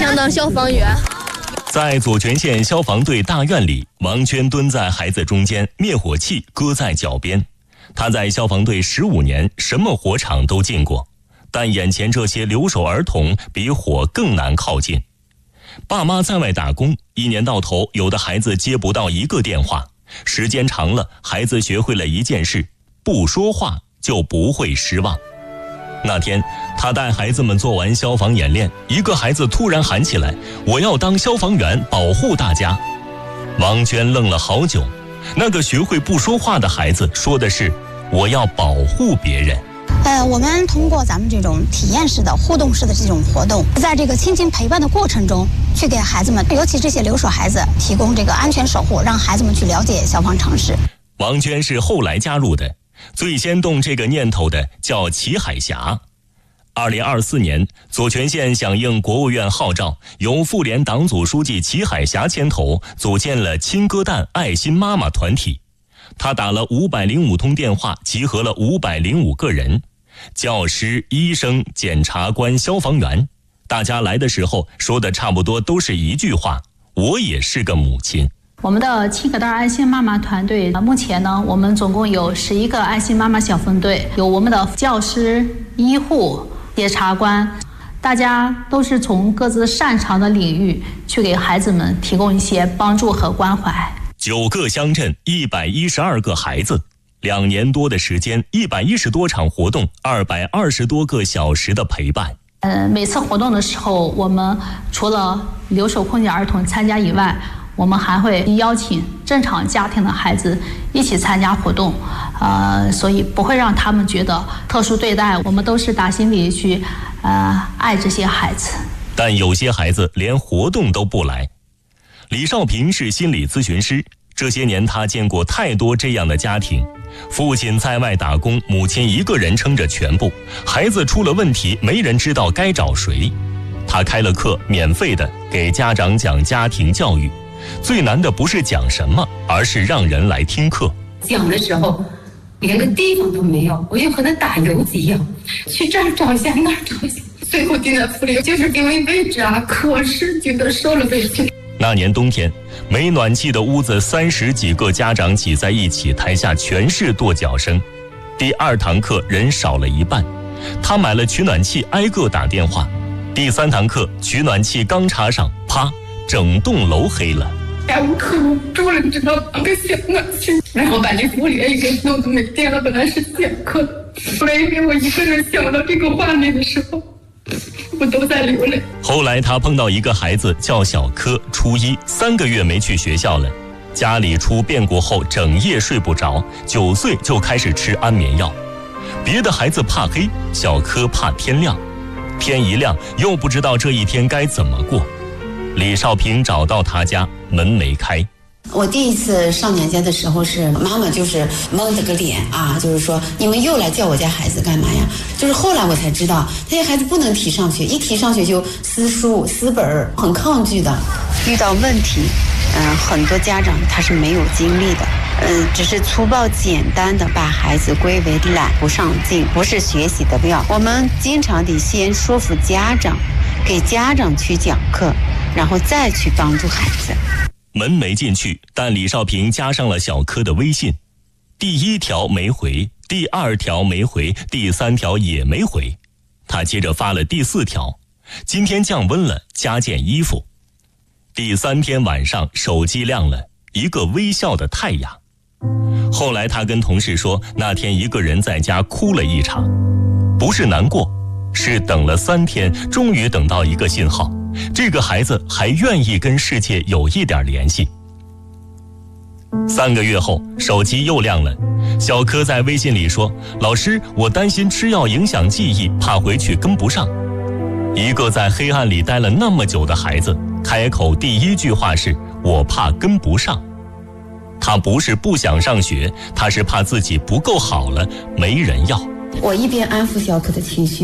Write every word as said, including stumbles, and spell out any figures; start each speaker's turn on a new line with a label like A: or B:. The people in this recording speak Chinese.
A: 想当消防员。
B: 在左权县消防队大院里，王娟蹲在孩子中间，灭火器搁在脚边。她在消防队十五年，什么火场都进过，但眼前这些留守儿童比火更难靠近。爸妈在外打工，一年到头，有的孩子接不到一个电话，时间长了，孩子学会了一件事：不说话就不会失望。那天，他带孩子们做完消防演练，一个孩子突然喊起来：“我要当消防员，保护大家。”王娟愣了好久，那个学会不说话的孩子说的是：“我要保护别人。”
C: 呃，我们通过咱们这种体验式的、互动式的这种活动，在这个亲情陪伴的过程中，去给孩子们，尤其这些留守孩子，提供这个安全守护，让孩子们去了解消防常识。
B: 王娟是后来加入的，最先动这个念头的叫齐海霞。二零二四年，左权县响应国务院号召，由妇联党组书记齐海霞牵头，组建了亲歌蛋爱心妈妈团体。他打了五百零五通电话，集合了五百零五个人，教师、医生、检察官、消防员。大家来的时候说的差不多都是一句话：我也是个母亲。
D: 我们的亲歌蛋爱心妈妈团队，目前呢，我们总共有十一个爱心妈妈小分队，有我们的教师、医护、检察官，大家都是从各自擅长的领域去给孩子们提供一些帮助和关怀。
B: 九个乡镇，一百一十二个孩子，两年多的时间，一百一十多场活动，二百二十多个小时的陪伴。
D: 呃，每次活动的时候，我们除了留守空间儿童参加以外，我们还会邀请正常家庭的孩子一起参加活动，呃，所以不会让他们觉得特殊对待，我们都是打心里去，呃，爱这些孩子。
B: 但有些孩子连活动都不来。李少平是心理咨询师，这些年他见过太多这样的家庭，父亲在外打工，母亲一个人撑着全部，孩子出了问题，没人知道该找谁。他开了课，免费的给家长讲家庭教育。最难的不是讲什么，而是让人来听课。
E: 讲的时候连个地方都没有，我就和他打游击一样，去这儿找一下，那儿找一下，最后定在府里就是因为位置啊，可是觉得受了委屈。
B: 那年冬天，没暖气的屋子，三十几个家长挤在一起，台下全是跺脚声。第二堂课人少了一半，他买了取暖器，挨个打电话。第三堂课取暖器刚插上，啪，整栋楼黑了。
E: 哎，我可无助了，你知道吗？个小暖气，然后把这屋里也给弄得没电了。本来是讲课的，后来因为我一个人想到这个画面的时候，我都在流泪。
B: 后来他碰到一个孩子叫小柯，初一，三个月没去学校了，家里出变故后整夜睡不着，九岁就开始吃安眠药。别的孩子怕黑，小柯怕天亮，天一亮又不知道这一天该怎么过。李少平找到他家，门没开。
F: 我第一次上娘家的时候，是妈妈就是蒙着个脸啊，就是说你们又来叫我家孩子干嘛呀？就是后来我才知道，这些孩子不能提上学，一提上学就撕书撕本，很抗拒的。
C: 遇到问题，嗯、呃，很多家长他是没有精力的，嗯、呃，只是粗暴简单的把孩子归为懒不上进，不是学习的料。我们经常得先说服家长，给家长去讲课，然后再去帮助孩子。
B: 门没进去，但李少平加上了小柯的微信，第一条没回，第二条没回，第三条也没回。他接着发了第四条：今天降温了，加件衣服。第三天晚上，手机亮了，一个微笑的太阳。后来他跟同事说，那天一个人在家哭了一场，不是难过，是等了三天，终于等到一个信号，这个孩子还愿意跟世界有一点联系。三个月后，手机又亮了，小柯在微信里说：老师，我担心吃药影响记忆，怕回去跟不上。一个在黑暗里待了那么久的孩子，开口第一句话是：我怕跟不上。他不是不想上学，他是怕自己不够好了，没人要。
F: 我一边安抚小柯的情绪，